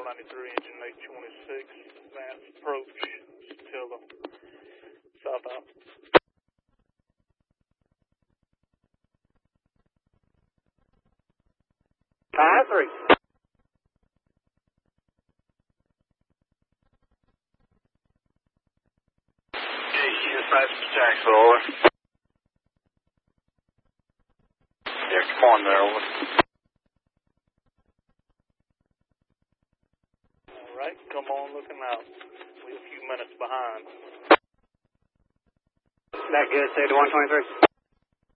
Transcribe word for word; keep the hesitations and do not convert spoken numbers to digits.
ninety-three, engine eight twenty-six, advance approach, Satilla, southbound. High three. Okay, dispatch to Jacksonville, over. Yeah, come on there, over. Alright, come on looking out. We're a few minutes behind. That good, say to one twenty-three.